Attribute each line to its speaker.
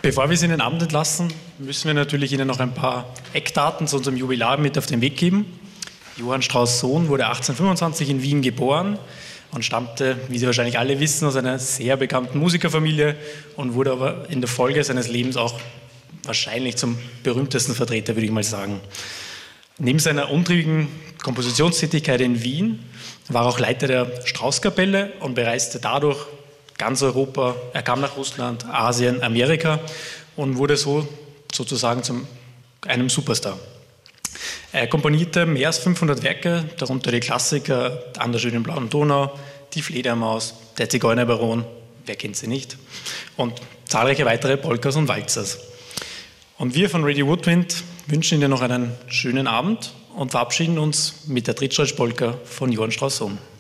Speaker 1: Bevor wir Sie in den Abend entlassen, müssen wir natürlich Ihnen noch ein paar Eckdaten zu unserem Jubilar mit auf den Weg geben. Johann Strauss Sohn wurde 1825 in Wien geboren und stammte, wie Sie wahrscheinlich alle wissen, aus einer sehr bekannten Musikerfamilie und wurde aber in der Folge seines Lebens auch wahrscheinlich zum berühmtesten Vertreter, würde ich mal sagen. Neben seiner untrügigen Kompositionstätigkeit in Wien war er auch Leiter der Straußkapelle und bereiste dadurch ganz Europa. Er kam nach Russland, Asien, Amerika und wurde so sozusagen zu einem Superstar. Er komponierte mehr als 500 Werke, darunter die Klassiker An der schönen blauen Donau, Die Fledermaus, Der Zigeunerbaron, wer kennt sie nicht, und zahlreiche weitere Polkas und Walzers. Und wir von Radio Woodwind wünschen Ihnen noch einen schönen Abend und verabschieden uns mit der Trittschreitsch-Polka von Johann Strauss Sohn.